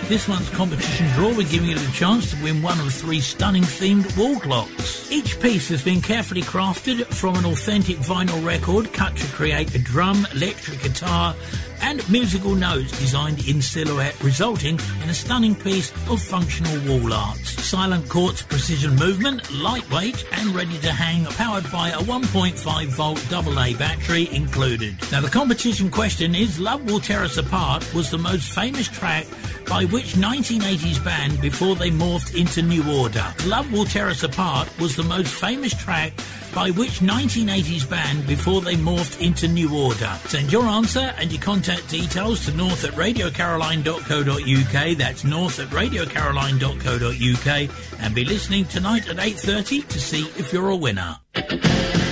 This month's competition draw, we're giving you the chance to win one of 3 stunning themed wall clocks. Each piece has been carefully crafted from an authentic vinyl record cut to create a drum, electric guitar and musical notes designed in silhouette, resulting in a stunning piece of functional wall art. Silent quartz precision movement, lightweight and ready to hang, powered by a 1.5 volt AA battery included. Now the competition question is, Love Will Tear Us Apart was the most famous track by which 1980s band before they morphed into New Order? Love Will Tear Us Apart was the most famous track by which 1980s band before they morphed into New Order? Send your answer and your contact details to north@radiocaroline.co.uk. That's north@radiocaroline.co.uk, and be listening tonight at 8:30 to see if you're a winner.